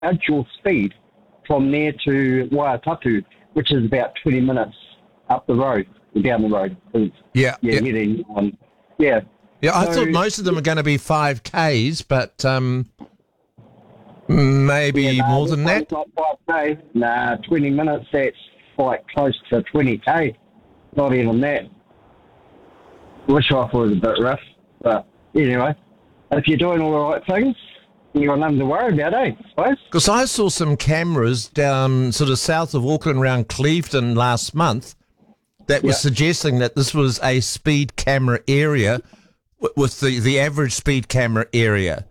judge your speed from there to Waitatu, which is about 20 minutes up the road, down the road. Yeah, You're yeah. heading on. Yeah. Yeah, I So, thought most of them are going to be 5Ks, but maybe more this than one's that. not 5K. Nah, 20 minutes, that's like close to 20K. Not even that. Wish I was a bit rough. But anyway, if you're doing all the right things, you've got nothing to worry about, I suppose. Because I saw some cameras down sort of south of Auckland around Clevedon last month that was Yeah. suggesting that this was a speed camera area with the average speed camera area.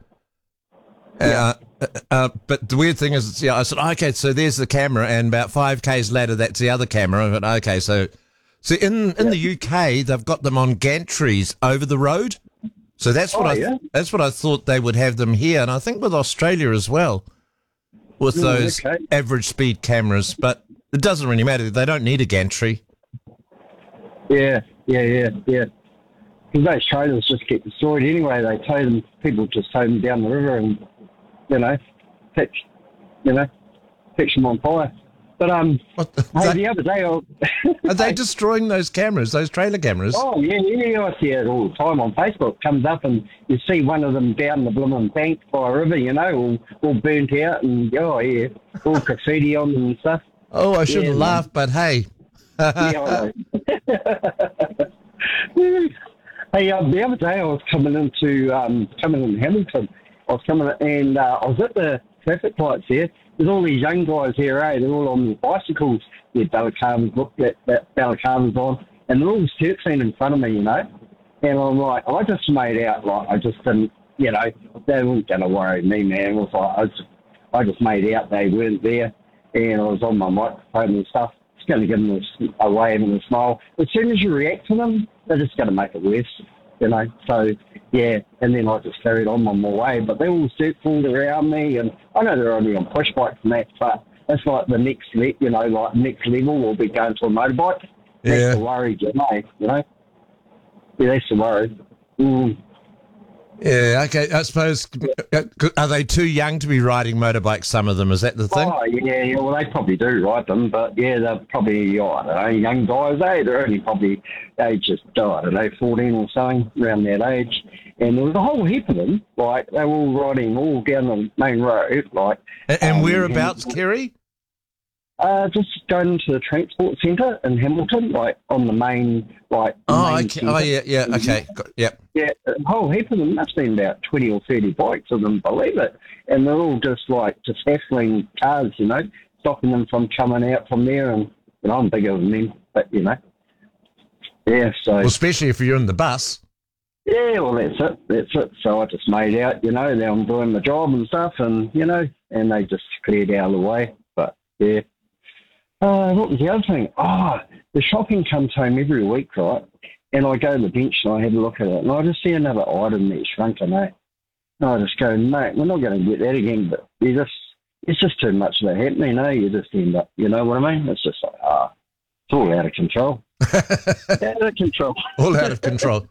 But the weird thing is, I said, okay, so there's the camera, and about 5Ks later, that's the other camera. I went, okay, so in the UK, they've got them on gantries over the road. So that's what that's what I thought they would have them here, and I think with Australia as well, with those average speed cameras. But it doesn't really matter; they don't need a gantry. Yeah. Because those trailers just get destroyed anyway. They tow them, people just tow them down the river and, pitch them on fire. But, the other day, Are they destroying those cameras, those trailer cameras? Oh, yeah, I see it all the time on Facebook. Comes up and you see one of them down the blooming bank by a river, all burnt out and, all graffiti on them and stuff. Oh, I shouldn't laugh, but hey. Yeah, I know. Hey, the other day I was coming in Hamilton. I was at the traffic lights there. There's all these young guys here, They're all on their bicycles. Their balaclavas, look, that balaclavas on. And they're all 13 in front of me, And I'm like, I just made out like I just didn't, they weren't going to worry me, man. It was like, I just made out they weren't there. And I was on my microphone and stuff. It's going to give them a wave and a smile. As soon as you react to them, they're just going to make it worse, So, yeah, and then I just carried on my way. But they all circled around me, and I know they're only on push bikes and that, but that's like the next level will be going to a motorbike. That's the worry, Yeah, that's the worry. Yeah, okay. I suppose, are they too young to be riding motorbikes, some of them? Is that the thing? Oh, yeah, well, they probably do ride them, but, they're probably, I don't know, young guys, They're only probably, just, 14 or something, around that age. And there was a whole heap of them, they were all riding all down the main road, And whereabouts, Kerry? Just going to the transport centre in Hamilton, on the main, okay. Oh, yeah, okay. Yep. Yeah, a whole heap of them, must have been about 20 or 30 bikes of them, believe it. And they're all just hassling cars, stopping them from coming out from there. And, I'm bigger than them, but, Yeah, so. Well, especially if you're in the bus. Yeah, well, that's it. So I just made out, now I'm doing my job and stuff, and, and they just cleared out of the way. But, yeah. What was the other thing? The shopping comes home every week, right? And I go to the bench and I have a look at it, and I just see another item that's shrunken, And I just go, mate, we're not going to get that again, but it's just too much of that happening, You just end up, you know what I mean? It's just like, it's all out of control. Out of control. All out of control.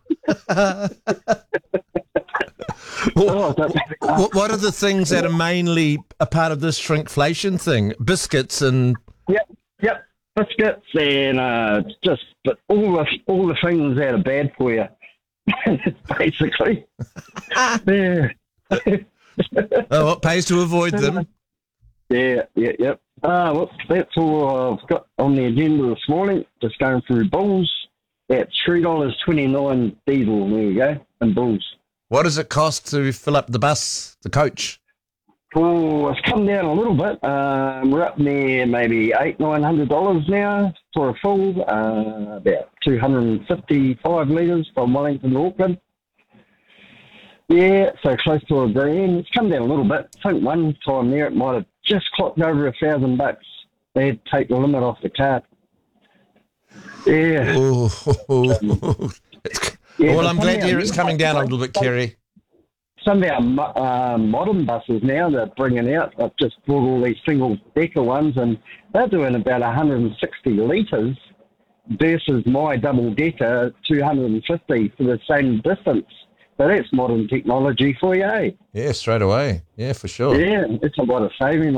What are the things that are mainly a part of this shrinkflation thing? Biscuits and... Yep. Biscuits and but all the things that are bad for you, basically. Yeah. What pays to avoid them? Yep. That's all I've got on the agenda this morning. Just going through Bulls. That's $3.29 diesel. There you go, and Bulls. What does it cost to fill up the bus, the coach? Oh, it's come down a little bit. We're up near maybe $900 now for a full, about 255 litres from Wellington to Auckland. Yeah, so close to $1,000. It's come down a little bit. I think one time there it might have just clocked over $1,000. They had to take the limit off the card. Yeah. Well, I'm glad to hear it's coming down a little bit, Kerry. Some of our modern buses now they're bringing out, I've just brought all these single-decker ones, and they're doing about 160 litres versus my double-decker 250 for the same distance. So that's modern technology for you, eh? Yeah, straight away. Yeah, for sure. Yeah, it's a lot of saving